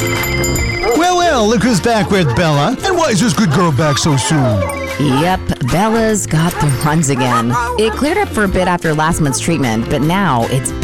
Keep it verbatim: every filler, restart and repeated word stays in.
Well, well, look who's back with Bella. And why is this good girl back so soon? Yep, Bella's got the runs again. It cleared up for a bit after last month's treatment, but now it's